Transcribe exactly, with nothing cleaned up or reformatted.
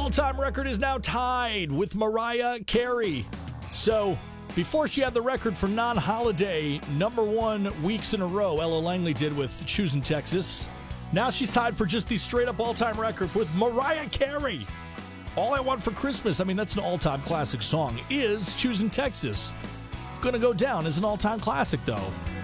all-time record is now tied with Mariah Carey. So, before she had the record for non-holiday number one weeks in a row, Ella Langley did with Choosing Texas. Now she's tied for just the straight-up all-time record with Mariah Carey. All I Want for Christmas, I mean, that's an all-time classic song, is Choosing Texas. Gonna go down as an all-time classic, though.